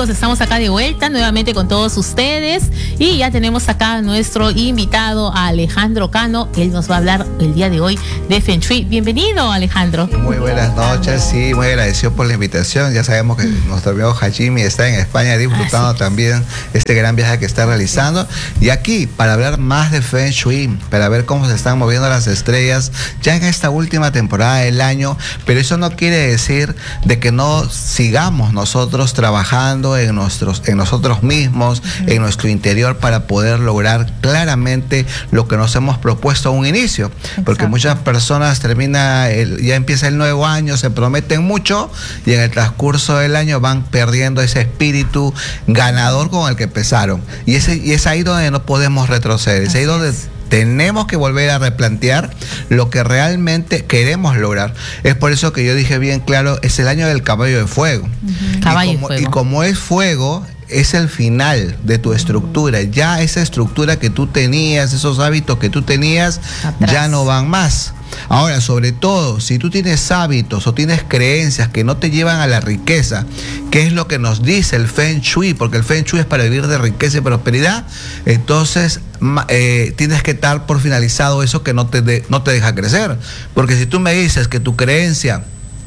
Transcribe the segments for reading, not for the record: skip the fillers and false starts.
amigos, estamos acá de vuelta nuevamente con todos ustedes y ya tenemos acá a nuestro invitado, a Alejandro Cano. Él nos va a hablar el día de hoy de Feng Shui. Bienvenido, Alejandro. Muy buenas noches, sí, muy agradecido por la invitación. Ya sabemos que nuestro amigo Hajimi está en España disfrutando también este gran viaje que está realizando. Y aquí, para hablar más de Feng Shui, para ver cómo se están moviendo las estrellas ya en esta última temporada del año, pero eso no quiere decir de que no sigamos nosotros trabajando en nosotros mismos, en nuestro interior, para poder lograr claramente lo que nos hemos propuesto a un inicio. Porque muchas personas ya empieza el nuevo año, se prometen mucho y en el transcurso del año van perdiendo ese espíritu ganador con el que empezaron. Y es ahí donde no podemos retroceder, es ahí donde tenemos que volver a replantear lo que realmente queremos lograr. Es por eso que yo dije bien claro, es el año del caballo de fuego. Y como es fuego, es el final de tu estructura. Ya esa estructura que tú tenías, esos hábitos que tú tenías, ya no van más. Ahora, sobre todo, si tú tienes hábitos o tienes creencias que no te llevan a la riqueza, que es lo que nos dice el Feng Shui, porque el Feng Shui es para vivir de riqueza y prosperidad, entonces tienes que dar por finalizado eso que no te deja crecer. Porque si tú me dices que tu creencia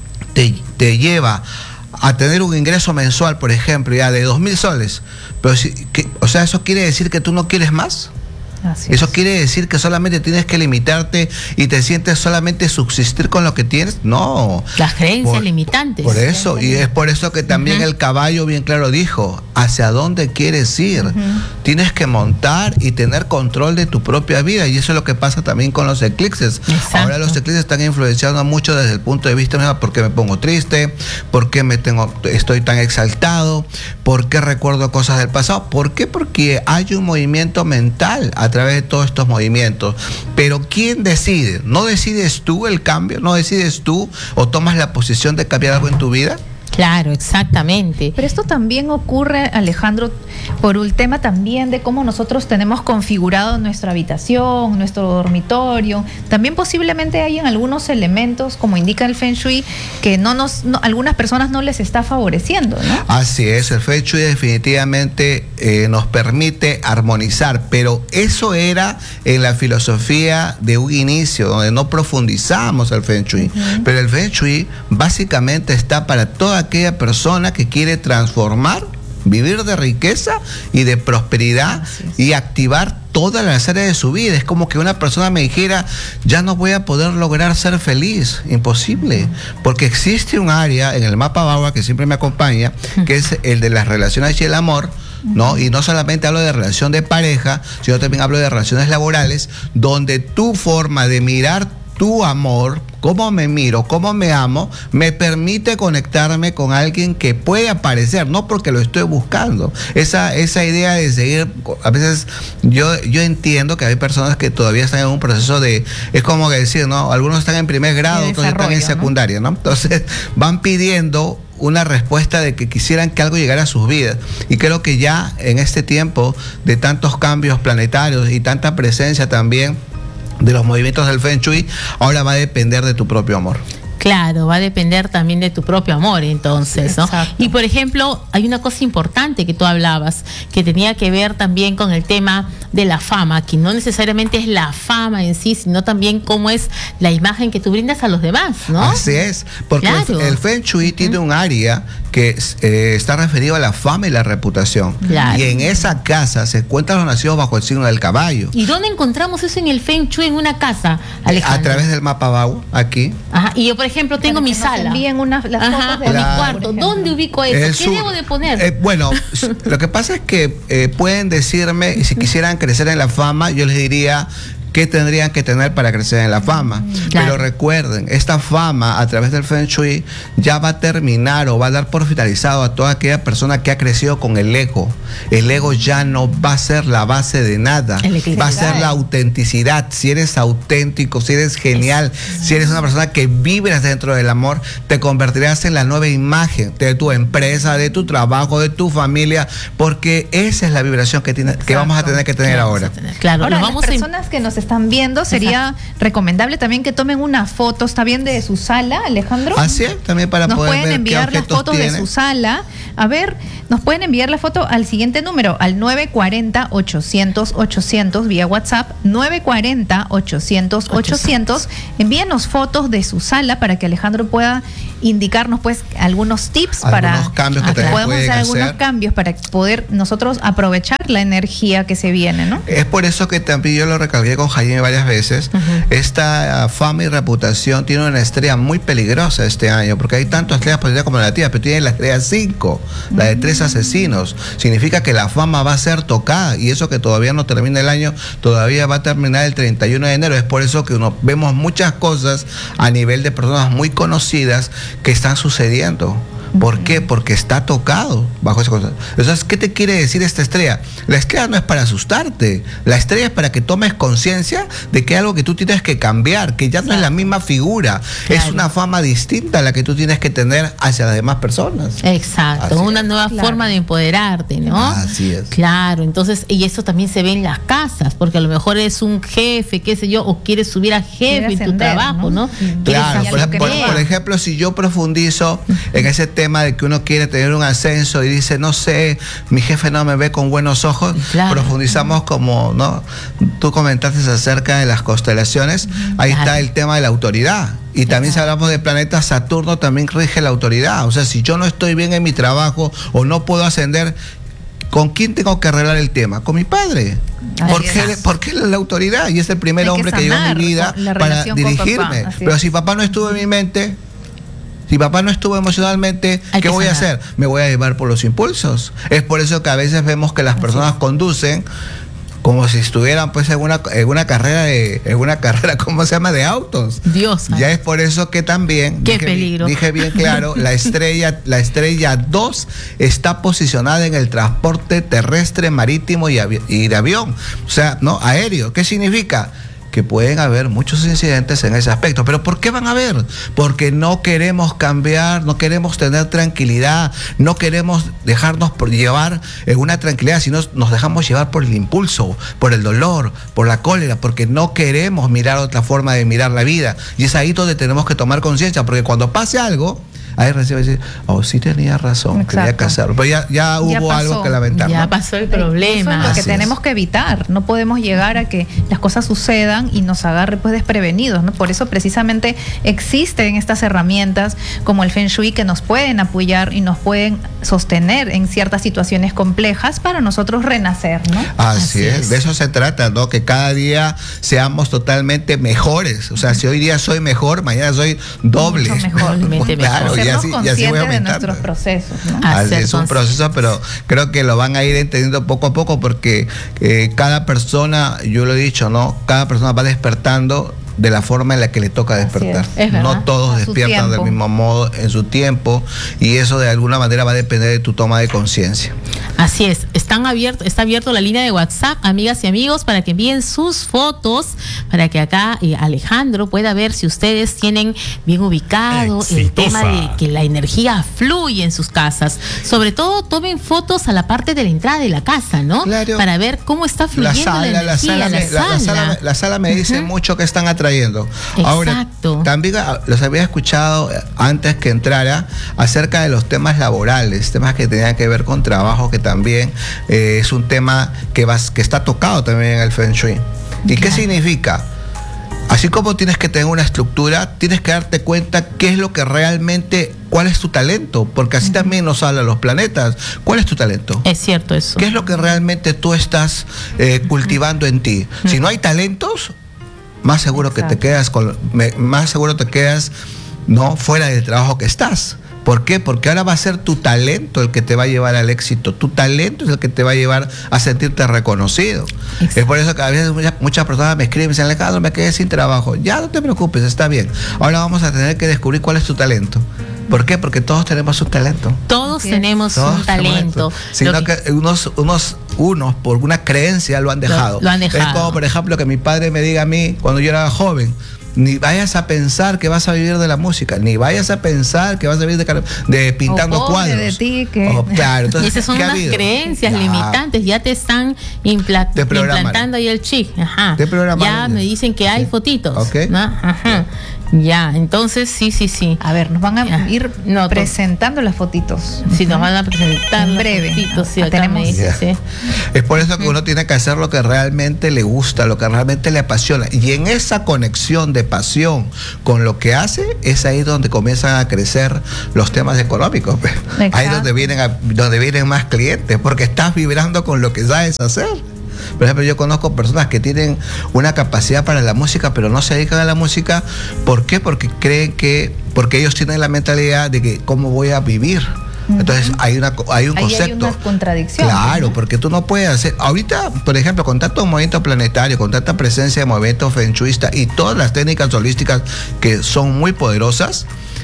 te lleva a tener un ingreso mensual, por ejemplo, ya de 2,000 soles, pero o sea, ¿eso quiere decir que tú no quieres más? ¿Eso quiere decir que solamente tienes que limitarte y te sientes solamente subsistir con lo que tienes? No. Las creencias limitantes. Por eso, y es por eso que también el caballo bien claro dijo, ¿hacia dónde quieres ir? Tienes que montar y tener control de tu propia vida, y eso es lo que pasa también con los eclipses. Exacto. Ahora los eclipses están influenciando mucho desde el punto de vista, ¿por qué me pongo triste? ¿Por qué estoy tan exaltado? ¿Por qué recuerdo cosas del pasado? ¿Por qué? Porque hay un movimiento mental a través de todos estos movimientos. Pero ¿quién decide? ¿No decides tú el cambio? ¿No decides tú o tomas la posición de cambiar algo en tu vida? Claro, exactamente. Pero esto también ocurre, Alejandro, por un tema también de cómo nosotros tenemos configurado nuestra habitación, nuestro dormitorio. También posiblemente hay algunos elementos, como indica el Feng Shui, que algunas personas no les está favoreciendo, ¿no? Así es, el Feng Shui definitivamente nos permite armonizar, pero eso era en la filosofía de un inicio, donde no profundizamos el Feng Shui. Pero el Feng Shui básicamente está para toda aquella persona que quiere transformar, vivir de riqueza y de prosperidad y activar todas las áreas de su vida. Es como que una persona me dijera, ya no voy a poder lograr ser feliz. Imposible, porque existe un área en el mapa Bauer que siempre me acompaña, que es el de las relaciones y el amor, ¿no? Y no solamente hablo de relación de pareja, sino también hablo de relaciones laborales, donde tu forma de mirar tu amor, cómo me miro, cómo me amo, me permite conectarme con alguien que puede aparecer, no porque lo estoy buscando. Esa idea de seguir, a veces yo entiendo que hay personas que todavía están en un proceso es como que decir, ¿no? Algunos están en primer grado, otros están en secundaria, ¿no? Entonces van pidiendo una respuesta de que quisieran que algo llegara a sus vidas. Y creo que ya en este tiempo de tantos cambios planetarios y tanta presencia también de los movimientos del Feng Shui, ahora va a depender de tu propio amor. Claro, va a depender también de tu propio amor, entonces, ¿no? Exacto. Y por ejemplo, hay una cosa importante que tú hablabas, que tenía que ver también con el tema de la fama, que no necesariamente es la fama en sí, sino también cómo es la imagen que tú brindas a los demás, ¿no? Así es, porque claro, el Feng Shui tiene un área que está referido a la fama y la reputación. Claro. Y en esa casa se encuentran los nacidos bajo el signo del caballo. ¿Y dónde encontramos eso en el Feng Shui, en una casa, Alejandro? A través del mapa Bau, aquí. Ajá, y yo, por ejemplo, tengo mi sala. Envíen las fotos de mi cuarto. ¿Dónde ubico eso? ¿Qué debo de poner? Bueno, lo que pasa es que pueden decirme, si quisieran crecer en la fama, yo les diría ¿qué tendrían que tener para crecer en la fama? Claro. Pero recuerden, esta fama a través del Feng Shui ya va a terminar o va a dar por finalizado a toda aquella persona que ha crecido con el ego. El ego ya no va a ser la base de nada, va a ser la autenticidad. Si eres auténtico, si eres genial, si eres una persona que vibras dentro del amor, te convertirás en la nueva imagen de tu empresa, de tu trabajo, de tu familia, porque esa es la vibración que vamos a tener que tener ahora. Claro, ahora, las personas que nos están viendo, sería recomendable también que tomen una foto, ¿está bien? De su sala, Alejandro. Así es, también para nos poder pueden ver enviar las fotos de su sala A ver, nos pueden enviar la foto al siguiente número, al 940-800-800 vía WhatsApp, 940-800-800. Envíenos fotos de su sala para que Alejandro pueda indicarnos pues algunos tips algunos cambios que también podemos pueden hacer algunos hacer. cambios para poder nosotros aprovechar la energía que se viene, ¿no? Es por eso que también yo lo recalqué con Jaime varias veces. Esta fama y reputación tiene una estrella muy peligrosa este año, porque hay tanto estrellas positivas como negativas, pero tiene la estrella 5, la de 3 asesinos. Significa que la fama va a ser tocada, y eso que todavía no termina el año, todavía va a terminar el 31 de enero. Es por eso que vemos muchas cosas a nivel de personas muy conocidas que están sucediendo. ¿Por qué? Porque está tocado bajo esa cosa. Entonces, ¿qué te quiere decir esta estrella? La estrella no es para asustarte. La estrella es para que tomes conciencia de que hay algo que tú tienes que cambiar, que ya no es la misma figura. Claro. Es una fama distinta a la que tú tienes que tener hacia las demás personas. Exacto, Así una es. nueva forma de empoderarte, ¿no? Así es. Claro, entonces, y eso también se ve en las casas, porque a lo mejor es un jefe, qué sé yo, o quieres subir a jefe en tu ascender, trabajo, ¿no? ¿no? Quieres Claro, ascender. por ejemplo, si yo profundizo en ese tema de que uno quiere tener un ascenso y dice, no sé, mi jefe no me ve con buenos ojos, Claro. profundizamos como, ¿no? Tú comentaste acerca de las constelaciones, ahí Claro. está el tema de la autoridad. Y también si hablamos de planeta Saturno, también rige la autoridad. O sea, si yo no estoy bien en mi trabajo o no puedo ascender, ¿con quién tengo que arreglar el tema? Con mi padre. Porque él es la autoridad y es el primer Hay que hombre que llegó a sanar mi vida la para relación con dirigirme. papá, así Pero es. si papá no estuvo en mi mente, si papá no estuvo emocionalmente, Hay ¿qué que voy a sanar. hacer? Me voy a llevar por los impulsos. Es por eso que a veces vemos que las personas conducen como si estuvieran pues en una carrera, ¿cómo se llama? De autos. Dios. Ya es por eso que también Qué peligro. dije bien claro, la estrella 2 está posicionada en el transporte terrestre, marítimo y de avión, o sea, no aéreo. ¿Qué significa? Que pueden haber muchos incidentes en ese aspecto. ¿Pero por qué van a haber? Porque no queremos cambiar, no queremos tener tranquilidad, no queremos dejarnos llevar en una tranquilidad, sino nos dejamos llevar por el impulso, por el dolor, por la cólera, porque no queremos mirar otra forma de mirar la vida. Y es ahí donde tenemos que tomar conciencia, porque cuando pase algo, ahí recién va a decir, oh, sí tenía razón, tenía que hacerlo. Pero ya hubo algo que lamentar. Ya ¿no? pasó el Eso es problema. lo que Así es. tenemos que evitar. No podemos llegar a que las cosas sucedan y nos agarre pues desprevenidos, ¿no? Por eso precisamente existen estas herramientas como el Feng Shui que nos pueden apoyar y nos pueden sostener en ciertas situaciones complejas para nosotros renacer, ¿no? Así es, de eso se trata, ¿no? Que cada día seamos totalmente mejores. O sea, si hoy día soy mejor, mañana soy doble. Mucho mejor. Doblemente Claro, mejor. y Sernos así voy conscientes de aumentando. nuestros procesos, ¿no? Así Hacer es un conciencia. proceso, pero creo que lo van a ir entendiendo poco a poco porque cada persona, yo lo he dicho, ¿no? Cada persona va despertando de la forma en la que le toca despertar. Es verdad. No todos A su despiertan del tiempo. mismo modo en su tiempo y eso de alguna manera va a depender de tu toma de conciencia. Así es, está abierto la línea de WhatsApp, amigas y amigos, para que envíen sus fotos, para que acá Alejandro pueda ver si ustedes tienen bien ubicado el tema de que la energía fluye en sus casas. Sobre todo tomen fotos a la parte de la entrada de la casa, ¿no? Claro. Para ver cómo está fluyendo la energía, La sala me dice mucho que están atrayendo. Ahora, Exacto. también los había escuchado antes que entrara acerca de los temas laborales, temas que tenían que ver con trabajo, que también es un tema que está tocado también en el Feng Shui. ¿Y qué significa? Así como tienes que tener una estructura, tienes que darte cuenta qué es lo que realmente, cuál es tu talento, porque así también nos hablan los planetas. ¿Cuál es tu talento? Es cierto eso. ¿Qué es lo que realmente tú estás cultivando en ti? Si no hay talentos, más seguro que te quedas no fuera del trabajo que estás. ¿Por qué? Porque ahora va a ser tu talento el que te va a llevar al éxito. Tu talento es el que te va a llevar a sentirte reconocido. Exacto. Es por eso que a veces muchas personas me escriben y me dicen, Alejandro, me quedé sin trabajo. Ya no te preocupes, está bien. Ahora vamos a tener que descubrir cuál es tu talento. ¿Por qué? Porque todos tenemos un talento. Todos Así es. tenemos Todos un talento. Sino Lo que unos por una creencia lo han dejado. Lo han dejado. Es como, por ejemplo, que mi padre me diga a mí, cuando yo era joven, ni vayas a pensar que vas a vivir de la música, ni vayas a pensar que vas a vivir de pintando pobre cuadros. de ti que- Claro, Y entonces, esas son ¿qué ha unas habido? creencias Ya. limitantes, ya te están Te programaron. implantando ahí el chip. Ajá. Te programaron. Ya me dicen que hay fotitos. Ok. ¿no? Ajá. Ya, entonces sí. A ver, nos van a Ya. ir No, presentando las fotitos. Sí, nos van a presentar En las breve. fotitos, sí, Ah, acá me tenemos- dice, Ya. sí. Es por eso que uno tiene que hacer lo que realmente le gusta, lo que realmente le apasiona. Y en esa conexión de pasión con lo que hace, es ahí donde comienzan a crecer los temas económicos. Pues. Ahí es donde vienen más clientes, porque estás vibrando con lo que sabes hacer. Por ejemplo, yo conozco personas que tienen una capacidad para la música, pero no se dedican a la música. ¿Por qué? Porque creen porque ellos tienen la mentalidad de que ¿cómo voy a vivir? Entonces hay un Ahí concepto. hay una contradicción. Claro, porque tú no puedes hacer. Ahorita, por ejemplo, con tanto movimiento planetario, con tanta presencia de movimiento fenchuista y todas las técnicas holísticas que son muy poderosas,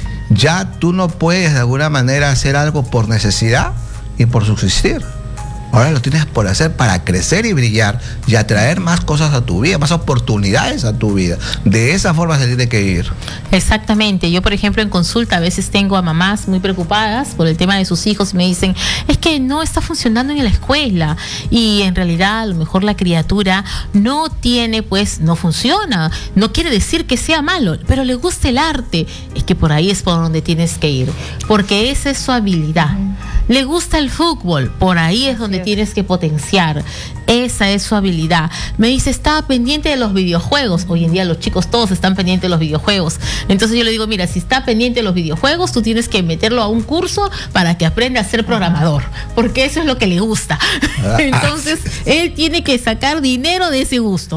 ya tú no puedes de alguna manera hacer algo por necesidad y por subsistir. Ahora lo tienes por hacer para crecer y brillar y atraer más cosas a tu vida, más oportunidades a tu vida. De esa forma se tiene que ir. Exactamente. Yo, por ejemplo, en consulta a veces tengo a mamás muy preocupadas por el tema de sus hijos. Me dicen, es que no está funcionando en la escuela. Y en realidad, a lo mejor la criatura no tiene, pues, no funciona. No quiere decir que sea malo, pero le gusta el arte. Es que por ahí es por donde tienes que ir. Porque esa es su habilidad. Le gusta el fútbol, por ahí es donde tienes que potenciar. Esa es su habilidad. Me dice, estaba pendiente de los videojuegos. Hoy en día los chicos todos están pendientes de los videojuegos. Entonces yo le digo, mira, si está pendiente de los videojuegos, tú tienes que meterlo a un curso para que aprenda a ser programador, porque eso es lo que le gusta. Entonces él tiene que sacar dinero de ese gusto.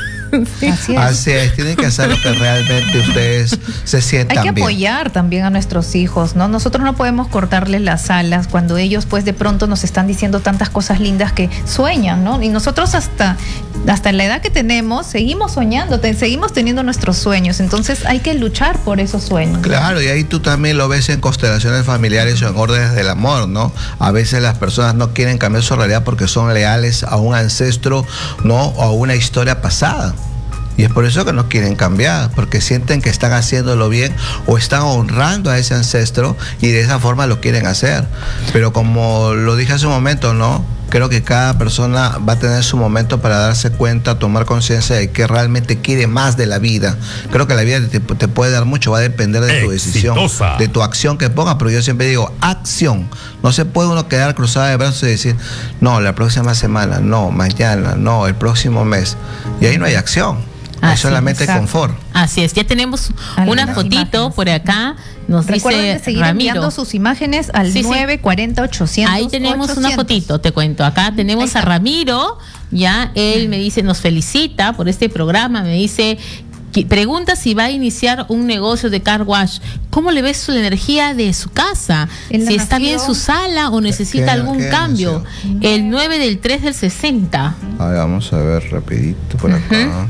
Sí. Así es. Tienen que hacer lo que realmente ustedes se sientan Hay que bien. apoyar también a nuestros hijos, ¿no? Nosotros no podemos cortarles las alas cuando ellos, pues, de pronto nos están diciendo tantas cosas lindas que sueñan, ¿no? Y nosotros hasta la edad que tenemos seguimos soñando, seguimos teniendo nuestros sueños. Entonces hay que luchar por esos sueños. Claro, y ahí tú también lo ves en constelaciones familiares o en órdenes del amor, ¿no? A veces las personas no quieren cambiar su realidad porque son leales a un ancestro, ¿no? O a una historia pasada. Y es por eso que no quieren cambiar, porque sienten que están haciéndolo bien o están honrando a ese ancestro y de esa forma lo quieren hacer. Pero como lo dije hace un momento, ¿no? Creo que cada persona va a tener su momento para darse cuenta, tomar conciencia de que realmente quiere más de la vida. Creo que la vida te puede dar mucho, va a depender de tu decisión, de tu acción que pongas, pero yo siempre digo, acción. No se puede uno quedar cruzado de brazos y decir, no, la próxima semana, no, mañana, no, el próximo mes. Y ahí no hay acción. Hay solamente confort. Así es, ya tenemos una fotito imágenes por acá. Nos Recuerden dice de seguir Ramiro. enviando sus imágenes al 940-800. Ahí tenemos 800. una fotito, te cuento. Acá tenemos a Ramiro, ya él me dice, nos felicita por este programa, me dice, pregunta si va a iniciar un negocio de car wash. ¿Cómo le ves su energía de su casa? Si está bien su sala o necesita algún cambio. El 9 del 3 del 60. A ver, vamos a ver rapidito por acá.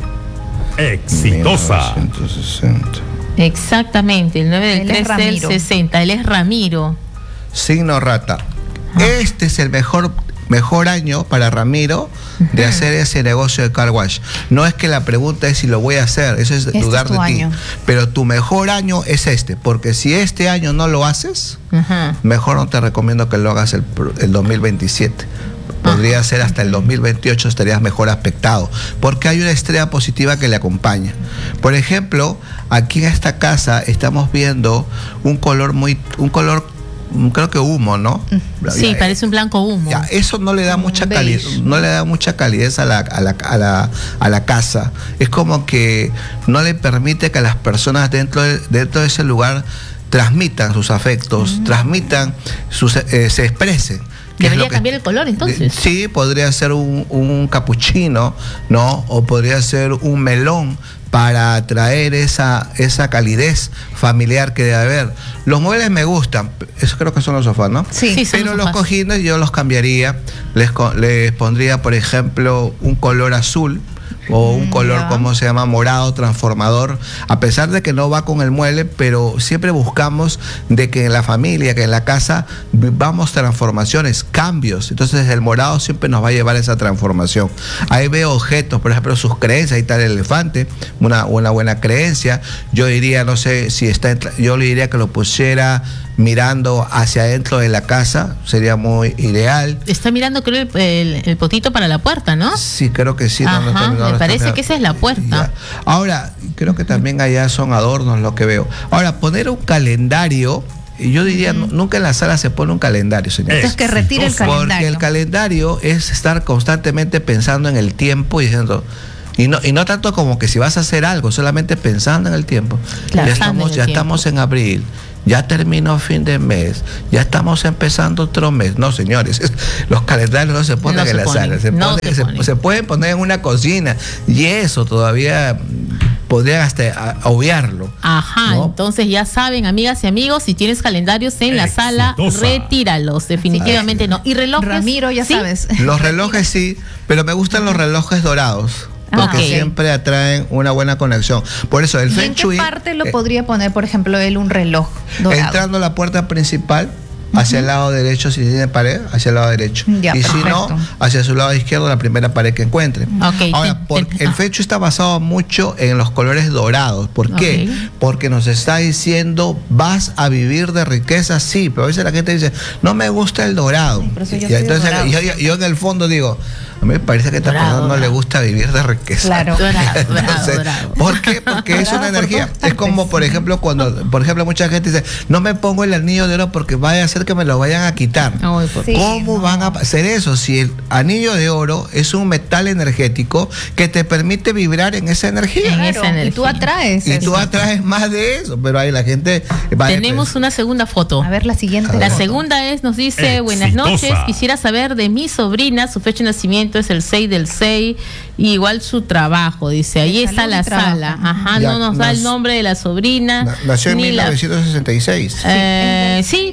Exitosa. 1960. Exactamente, el 9 del 3 del Ramiro. 60. Él es Ramiro. Signo rata. Este es el mejor año para Ramiro de hacer ese negocio de car wash. No es que la pregunta es si lo voy a hacer, eso es dudar de ti. Año. Pero tu mejor año es este, porque si este año no lo haces, mejor no te recomiendo que lo hagas el 2027. Podría ser hasta el 2028, estarías mejor aspectado, porque hay una estrella positiva que le acompaña. Por ejemplo, aquí en esta casa estamos viendo un color creo que humo, ¿no? Sí, parece un blanco humo. Ya, eso no le da mucha calidez, no le da mucha calidez a la casa. Es como que no le permite que las personas dentro de ese lugar transmitan sus afectos, se expresen. Debería cambiar el color entonces. Sí, podría ser un capuchino, ¿no? O podría ser un melón para atraer esa calidez familiar que debe haber. Los muebles me gustan, eso creo que son los sofás, ¿no? Sí, pero los cojines yo los cambiaría, les pondría, por ejemplo, un color azul o un color, ¿cómo se llama? Morado, transformador, a pesar de que no va con el mueble, pero siempre buscamos de que en la familia, que en la casa vivamos transformaciones, cambios. Entonces el morado siempre nos va a llevar a esa transformación. Ahí veo objetos, por ejemplo, sus creencias, ahí está el elefante, una buena creencia. Yo diría, no sé si yo le diría que lo pusiera mirando hacia adentro de la casa, sería muy ideal. Está mirando, creo, el potito para la puerta, ¿no? Sí, creo que sí, Ajá, no lo parece que esa es la puerta. Ya. Ahora, creo que también allá son adornos lo que veo. Ahora, poner un calendario, yo diría, nunca en la sala se pone un calendario, señor. Entonces que retire el Porque calendario. el calendario es estar constantemente pensando en el tiempo y diciendo... Y no tanto como que si vas a hacer algo, solamente pensando en el tiempo. Claro, Ya estamos en abril, ya terminó fin de mes, ya estamos empezando otro mes. No, señores, los calendarios no se ponen en la sala, se pueden poner en una cocina y eso todavía podrían hasta obviarlo. Ajá, ¿no? entonces ya saben, amigas y amigos, si tienes calendarios en la sala, retíralos, definitivamente no. Y relojes, Ramiro, ya ¿sí? sabes. Los relojes sí, pero me gustan los relojes dorados. Porque Ok. siempre atraen una buena conexión. Por eso el ¿Y Feng en qué Shui, parte lo podría poner, por ejemplo, él un reloj dorado? entrando a la puerta principal, hacia el lado derecho, si tiene pared, hacia el lado derecho. Ya, y si no, perfecto. hacia su lado izquierdo, la primera pared que encuentre. Ok, Ahora, el Feng Shui está basado mucho en los colores dorados. ¿Por qué? Ok. Porque nos está diciendo, vas a vivir de riqueza, sí, pero a veces la gente dice, no me gusta el dorado. Ay, por eso yo Y soy entonces dorado. yo en el fondo digo, a mí me parece que a esta Dorado, persona no le dorado. gusta vivir de riqueza. Claro. Dorado. ¿Por qué? Porque es una Dorado por energía. todas Es como, por ejemplo, mucha gente dice, no me pongo el anillo de oro porque vaya a hacer que me lo vayan a quitar. Ay, por- Sí, ¿Cómo no. van a hacer eso? Si el anillo de oro es un metal energético que te permite vibrar en esa energía. En Claro, esa y tú energía. atraes Y eso. tú atraes más de eso, pero ahí la gente va Tenemos una segunda foto. A ver la siguiente. La foto. segunda es, nos dice, Exitosa. buenas noches, quisiera saber de mi sobrina, su fecha de nacimiento es el 6/6, y igual su trabajo, dice, ahí De está salud la y trabajo. sala. Ajá, Ya, no nos da el nombre de la sobrina. Nació en ni la- 1966. Sí,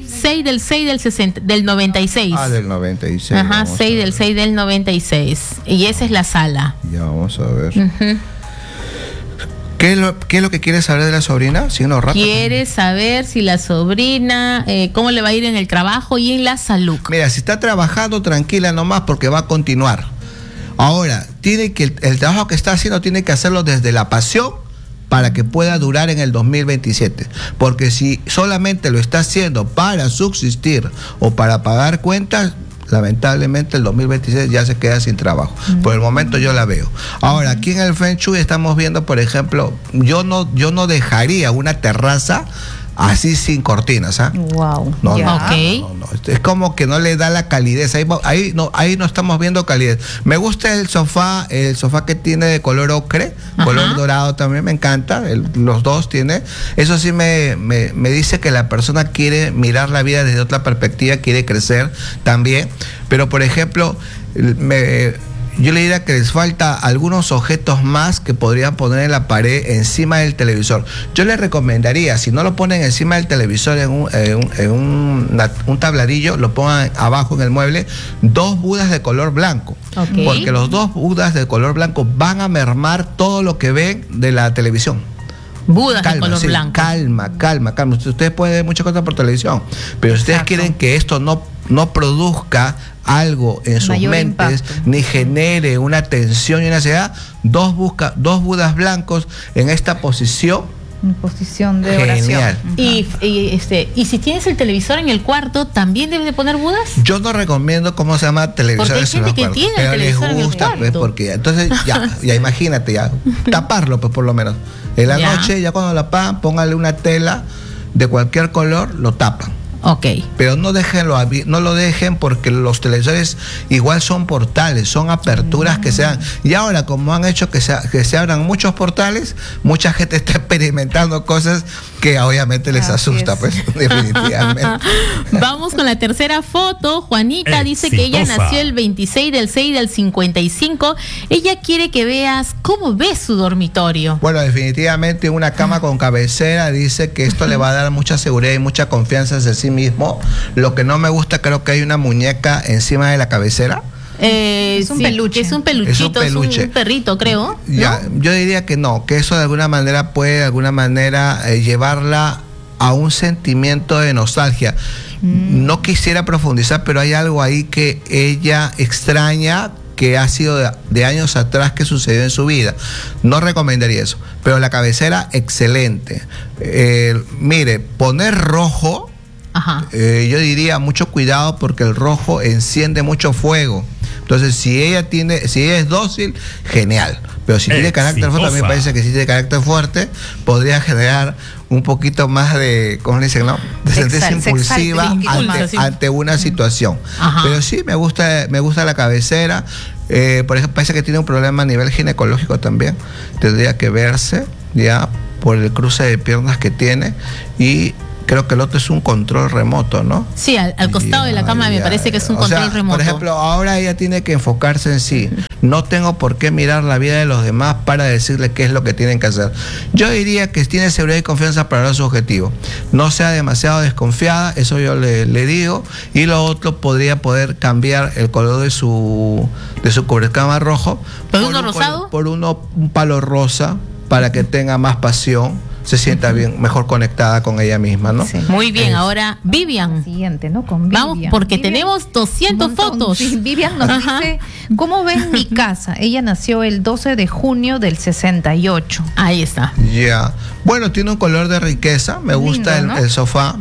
6/6 del 96. Ah, del 96. Ajá, vamos a 6/6 del 96. Y esa es la sala. ver. Ya, vamos a ver. Ujú. ¿Qué es lo que quieres saber de la sobrina? Signo rato. Quiere saber si la sobrina, cómo le va a ir en el trabajo y en la salud. Mira, si está trabajando, tranquila nomás porque va a continuar. Ahora, tiene que el trabajo que está haciendo tiene que hacerlo desde la pasión para que pueda durar en el 2027. Porque si solamente lo está haciendo para subsistir o para pagar cuentas, lamentablemente el 2026 ya se queda sin trabajo. Por el momento yo la veo. Ahora, aquí en el Feng Shui estamos viendo, por ejemplo, yo no dejaría una terraza así sin cortinas, ¿ah? Wow. No, ya. no, Ok. no. Es como que no le da la calidez. Ahí no estamos viendo calidez. Me gusta el sofá que tiene de color ocre, Ajá. color dorado también me encanta. Los dos tiene. Eso sí me dice que la persona quiere mirar la vida desde otra perspectiva, quiere crecer también. Pero por ejemplo, yo le diría que les falta algunos objetos más que podrían poner en la pared encima del televisor. Yo les recomendaría, si no lo ponen encima del televisor en un tabladillo, lo pongan abajo en el mueble, 2 budas de color blanco. Ok. Porque los 2 budas de color blanco van a mermar todo lo que ven de la televisión. Budas de color Sí, blanco. calma. Ustedes pueden ver muchas cosas por televisión, pero si ustedes Exacto. quieren que esto no produzca algo en sus Mayor mentes, impacto. ni genere una tensión y una ansiedad, 2 budas blancos en esta posición. En posición de Genial. oración. Y si tienes el televisor en el cuarto, ¿también debes de poner budas? Yo no recomiendo cómo se llama televisores Porque hay gente en los que cuartos, tiene pero les televisor en el gusta, pues, cuarto. porque entonces ya imagínate, ya taparlo, pues por lo menos. En la Ya. noche, ya cuando la apagan, póngale una tela de cualquier color, lo tapan. Ok. Pero no lo dejen porque los televisores igual son portales, son aperturas que se dan. Y ahora, como han hecho que se abran muchos portales, mucha gente está experimentando cosas que obviamente les Así asusta, es. pues, definitivamente. Vamos con la tercera foto. Juanita dice que ella Exitosa. nació el 26/6 del 55. Ella quiere que veas cómo ves su dormitorio. Bueno, definitivamente una cama con cabecera dice que esto le va a dar mucha seguridad y mucha confianza en sí mismo. Lo que no me gusta, creo que hay una muñeca encima de la cabecera. Es un peluche. Es un peluchito, Es un peluche. un perrito, creo. ¿no? Ya, yo diría que no, que eso de alguna manera puede llevarla a un sentimiento de nostalgia. No quisiera profundizar, pero hay algo ahí que ella extraña, que ha sido de años atrás que sucedió en su vida. No recomendaría eso, pero la cabecera, excelente. Mire, poner rojo, Ajá. yo diría mucho cuidado porque el rojo enciende mucho fuego. Entonces, si ella es dócil, genial. Pero si tiene carácter fuerte, a mí me parece que si tiene carácter fuerte, podría generar un poquito más de, ¿cómo le dicen, no? De sentirse impulsiva ante una situación. Ajá. Pero sí, me gusta la cabecera. Por ejemplo, parece que tiene un problema a nivel ginecológico también. Tendría que verse ya por el cruce de piernas que tiene, y creo que el otro es un control remoto, ¿no? Sí, al costado de la cama me parece que es un control remoto. Por ejemplo, ahora ella tiene que enfocarse en sí. No tengo por qué mirar la vida de los demás para decirle qué es lo que tienen que hacer. Yo diría que tiene seguridad y confianza para lograr su objetivo. No sea demasiado desconfiada, eso yo le digo. Y lo otro, poder cambiar el color de su cubrecama rojo. ¿Por uno rosado? Por un palo rosa, para que tenga más pasión, se sienta bien, mejor conectada con ella misma, ¿no? Sí. Muy bien, ahora Vivian. Siguiente, ¿no? Con Vivian. Vamos, porque Vivian, tenemos 200 fotos. Sí, Vivian nos dice, ¿cómo ven mi casa? Ella nació el 12 de junio del 68. Ahí está. Ya. Bueno, tiene un color de riqueza, me gusta lindo, ¿no? el sofá,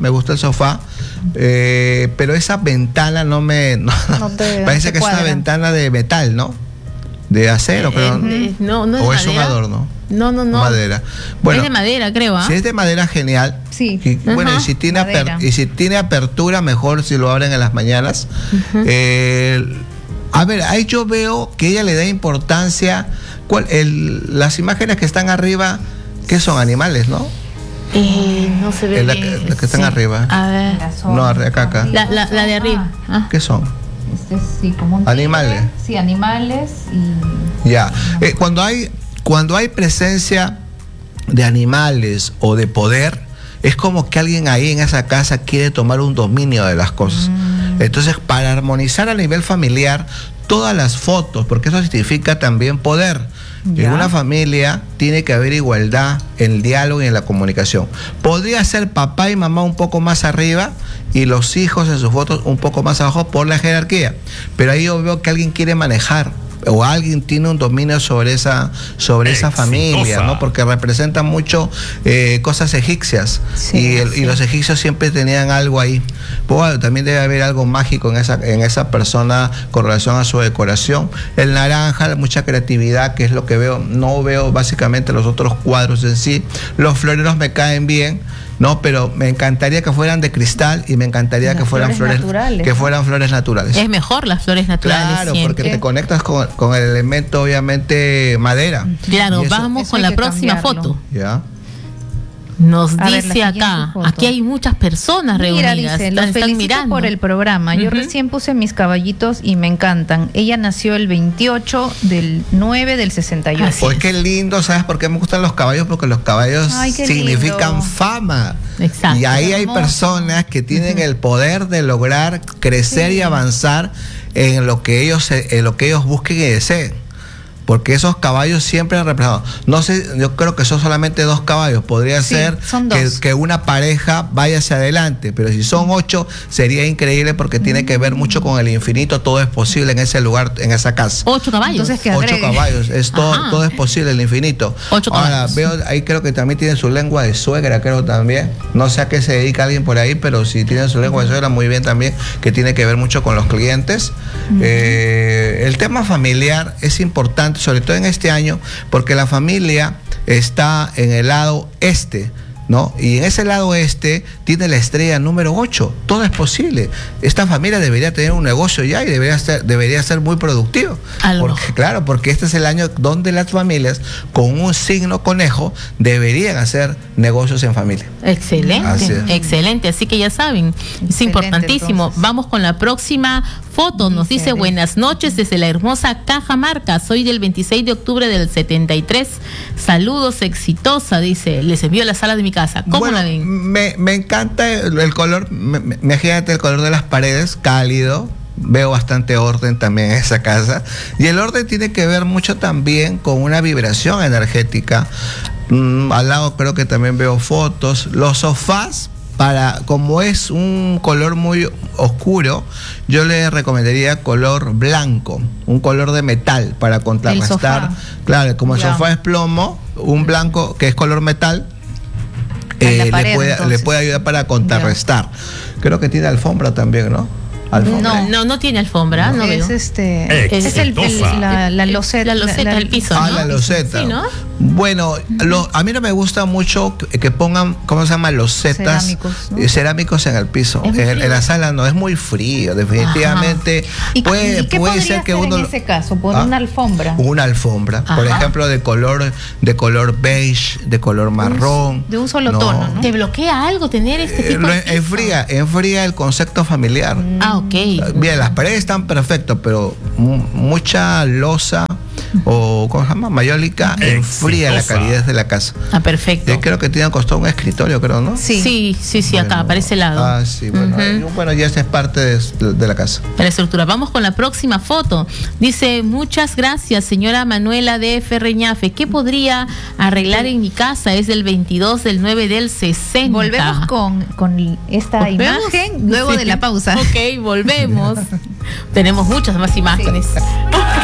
pero esa ventana parece que es una ventana de metal, ¿no? De acero, creo. No es o de es un madera. adorno. No. Madera. Bueno, es de madera, creo, ¿ah? si es de madera, genial. Sí. Y, bueno, Ajá. y si tiene apertura, mejor si lo abren en las mañanas. A ver, ahí yo veo que ella le da importancia. Las imágenes que están arriba, ¿qué son? Animales, ¿no? No se ve Las bien. que están arriba. A ver. No, acá. La de arriba. Ah. ¿Qué son? Este es, sí, como un Animales. tigre. Sí, animales y... Ya. Cuando hay presencia de animales o de poder, es como que alguien ahí en esa casa quiere tomar un dominio de las cosas. Entonces, para armonizar a nivel familiar todas las fotos, porque eso significa también poder. Ya. En una familia tiene que haber igualdad en el diálogo y en la comunicación. Podría ser papá y mamá un poco más arriba y los hijos en sus fotos un poco más abajo por la jerarquía. Pero ahí yo veo que alguien quiere manejar, o alguien tiene un dominio sobre esa familia, ¿no? Porque representa mucho cosas egipcias. Sí, y los egipcios siempre tenían algo ahí. Pues, bueno, también debe haber algo mágico en esa persona con relación a su decoración. El naranja, mucha creatividad, que es lo que veo. No veo básicamente los otros cuadros en sí. Los floreros me caen bien, ¿no? Pero me encantaría que fueran de cristal y me encantaría que fueran flores naturales. Es mejor las flores naturales. Claro, siempre. porque te conectas con el elemento, obviamente, madera. Claro, Y eso- vamos eso con hay la que próxima cambiarlo. foto. Ya. Nos A ver, la dice siguiente acá, foto. aquí hay muchas personas Mira, reunidas. dice, los están felicito mirando. por el programa. Yo Ujú. recién puse mis caballitos y me encantan. Ella nació el 28 del 9 del 68. Así Pues qué lindo, ¿sabes por qué me gustan los caballos? Porque los caballos Ay, qué significan lindo. fama. Exacto. Y ahí hay Hermoso. personas que tienen el poder de lograr crecer y avanzar en lo que ellos busquen y deseen. Porque esos caballos siempre han representado. No sé, yo creo que son solamente 2 caballos. Podría Sí, ser son 2. que una pareja vaya hacia adelante. Pero si son 8, sería increíble porque tiene que ver mucho con el infinito. Todo es posible en ese lugar, en esa casa. 8 caballos. Entonces, que 8 agregue. caballos, Ajá. todo es posible, el infinito. 8 Ahora, caballos. veo, ahí creo que también tiene su lengua de suegra, creo también. No sé a qué se dedica alguien por ahí, pero si tiene su lengua de suegra, muy bien también, que tiene que ver mucho con los clientes. El tema familiar es importante, sobre todo en este año, porque la familia está en el lado este, ¿no? Y en ese lado este tiene la estrella número 8. Todo es posible. Esta familia debería tener un negocio ya y debería ser muy productivo. Porque este es el año donde las familias con un signo conejo deberían hacer negocios en familia. Excelente, Así es. excelente. Así que ya saben, es Excelente, importantísimo. entonces. Vamos con la próxima foto. Nos dice, buenas noches desde la hermosa Cajamarca. Soy del 26 de octubre del 73. Saludos, exitosa, dice. Les envío a la sala de mi casa. ¿Cómo Bueno, la ven? me encanta el color, imagínate el color de las paredes, cálido. Veo bastante orden también en esa casa. Y el orden tiene que ver mucho también con una vibración energética. Al lado creo que también veo fotos. Los sofás, como es un color muy oscuro, yo le recomendaría color blanco, un color de metal para contrarrestar. Claro, como el sofá es plomo, un blanco que es color metal, le puede ayudar para contrarrestar. Creo que tiene alfombra también, ¿no? Alfombra. No tiene alfombra, no veo. Es la loseta. La loseta, el piso, ¿no? La loseta. Sí, ¿no? Bueno, a mí no me gusta mucho que pongan, ¿cómo se llama? Losetas Cerámicos, ¿no? cerámicos en el piso. Es muy frío. En la sala no, es muy frío, definitivamente. ¿Y qué puede podría ser que hacer uno... en ese caso? ¿Poner una alfombra? Una alfombra, por Ajá. ejemplo, de color beige, de color marrón. De un solo tono, ¿no? ¿Te bloquea algo tener este tipo de piso? Enfría el concepto familiar. Ah, ok. Bien, las paredes están perfectas, pero mucha losa o ¿cómo se llama? Mayólica enfría la Exitosa. calidez de la casa. Ah, perfecto. Yo creo que tiene costado un escritorio, creo, ¿no? Sí. Sí, acá, para ese lado. Ah, sí, bueno, Ujú. bueno, ya esa es parte de la casa. De la estructura. Vamos con la próxima foto. Dice, muchas gracias, señora Manuela de Ferreñafe. ¿Qué podría arreglar en mi casa? Es del 22 del 9 del 60. Volvemos con esta ¿Volvemos? imagen luego Sí. de la pausa. Ok, volvemos. Tenemos muchas más imágenes. Sí.